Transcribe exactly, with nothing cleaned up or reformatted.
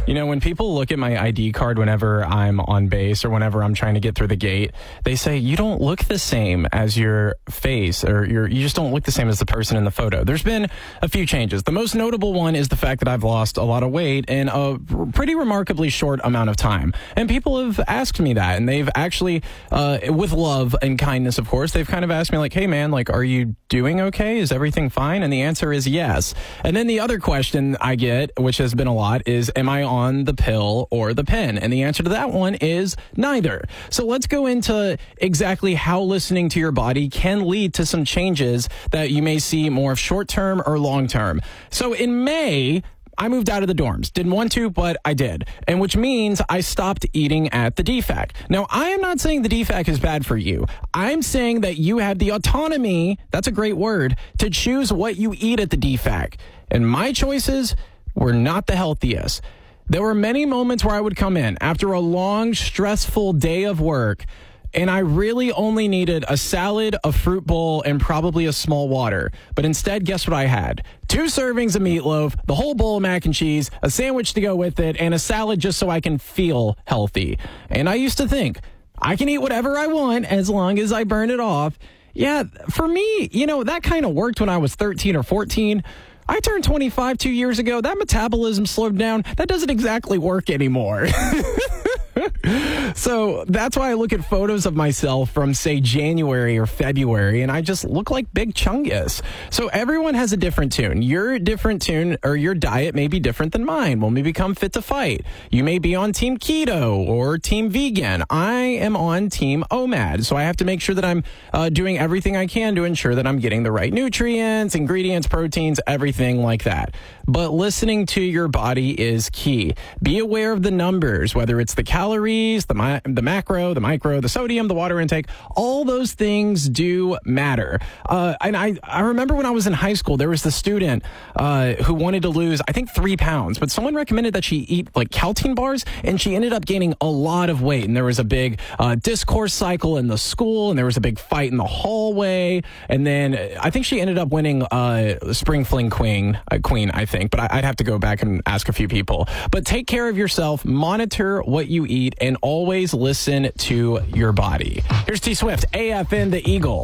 You know, when people look at my I D card whenever I'm on base or whenever I'm trying to get through the gate, they say, you don't look the same as your face, or you're, you just don't look the same as the person in the photo. There's been a few changes. The most notable one is the fact that I've lost a lot of weight in a pretty remarkably short amount of time. And people have asked me that, and they've actually, uh, with love and kindness, of course, they've kind of asked me like, hey man, like, are you doing okay? Is everything fine? And the answer is yes. And then the other question I get, which has been a lot, is am I on the pill or the pen? And the answer to that one is neither. So let's go into exactly how listening to your body can lead to some changes that you may see more of short-term or long-term. So in May, I moved out of the dorms. Didn't want to, but I did. And which means I stopped eating at the D FAC. Now, I am not saying the D FAC is bad for you. I'm saying that you have the autonomy, that's a great word, to choose what you eat at the D FAC. And my choices were not the healthiest. There were many moments where I would come in after a long, stressful day of work, and I really only needed a salad, a fruit bowl, and probably a small water. But instead, guess what I had? Two servings of meatloaf, the whole bowl of mac and cheese, a sandwich to go with it, and a salad just so I can feel healthy. And I used to think, I can eat whatever I want as long as I burn it off. Yeah, for me, you know, that kind of worked when I was thirteen or fourteen. I turned twenty-five two years ago. That metabolism slowed down. That doesn't exactly work anymore. So that's why I look at photos of myself from, say, January or February, and I just look like Big Chungus. So everyone has a different tune. Your different tune or your diet may be different than mine. When we become fit to fight, you may be on Team Keto or Team Vegan. I am on Team O M A D. So I have to make sure that I'm uh, doing everything I can to ensure that I'm getting the right nutrients, ingredients, proteins, everything like that. But listening to your body is key. Be aware of the numbers, whether it's the calories, the mi- the macro, the micro, the sodium, the water intake. All those things do matter. Uh, and I, I remember when I was in high school, there was this student uh, who wanted to lose, I think, three pounds. But someone recommended that she eat like Caltine bars, and she ended up gaining a lot of weight. And there was a big uh, discourse cycle in the school, and there was a big fight in the hallway. And then I think she ended up winning uh, Spring Fling Queen, uh, Queen, I think. But I, I'd have to go back and ask a few people. But take care of yourself, monitor what you eat, and always listen to your body. Here's T Swift, A F N The Eagle.